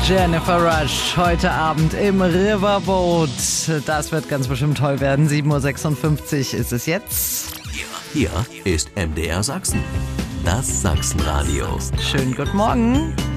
Jennifer Rush heute Abend im Riverboat. Das wird ganz bestimmt toll werden. 7.56 Uhr ist es jetzt. Hier ist MDR Sachsen. Das Sachsenradio. Schönen guten Morgen.